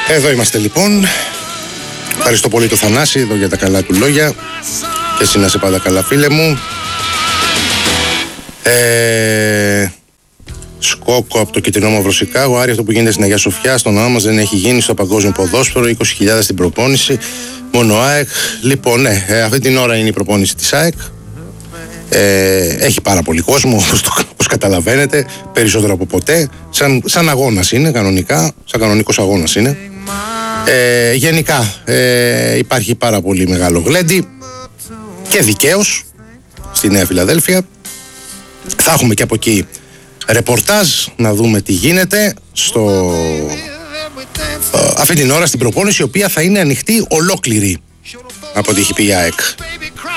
Εδώ είμαστε λοιπόν. Ευχαριστώ πολύ το Θανάση εδώ για τα καλά του λόγια. Και εσύ να είσαι πάντα καλά, φίλε μου. Σκόκο από το κυτρινό μαύρο Σικάγο. Άρη, αυτό που γίνεται στην Αγία Σοφιά, στον νόμο μας, δεν έχει γίνει στο παγκόσμιο ποδόσφαιρο. 20.000 στην προπόνηση. Μόνο ΑΕΚ. Λοιπόν, ναι, αυτή την ώρα είναι η προπόνηση της ΑΕΚ. Έχει πάρα πολύ κόσμο, όπως καταλαβαίνετε. Περισσότερο από ποτέ. Σαν αγώνας είναι κανονικά. Σαν κανονικός αγώνας είναι. Γενικά υπάρχει πάρα πολύ μεγάλο γλέντι. Και δικαίως στη Νέα Φιλαδέλφια. Θα έχουμε και από εκεί ρεπορτάζ να δούμε τι γίνεται αυτή την ώρα στην προπόνηση, η οποία θα είναι ανοιχτή ολόκληρη από ό,τι έχει πει η ΑΕΚ.